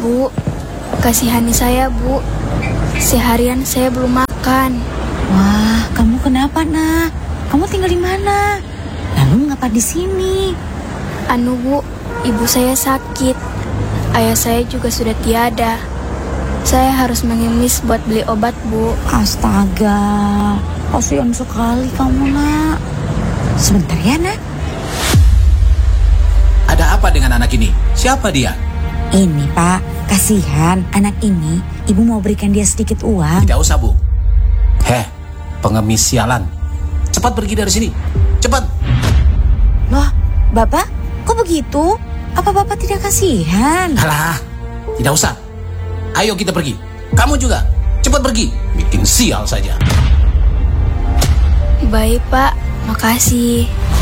Bu, kasihani saya, Bu. Seharian saya belum makan. Wah, kamu kenapa, Nak? Kamu tinggal di mana? Lalu ngapa di sini? Anu, Bu, ibu saya sakit. Ayah saya juga sudah tiada. Saya harus mengemis buat beli obat, Bu. Astaga, kasihan sekali kamu, Nak. Sebentar ya, Nak. Ada apa dengan anak ini? Siapa dia? Ini, Pak, kasihan anak ini. Ibu mau berikan dia sedikit uang. Tidak usah, Bu. Pengemis sialan. Cepat pergi dari sini. Cepat. Loh, Bapak, kok begitu? Apa Bapak tidak kasihan? Alah, tidak usah. Ayo kita pergi. Kamu juga. Cepat pergi. Bikin sial saja. Baik, Pak. Makasih.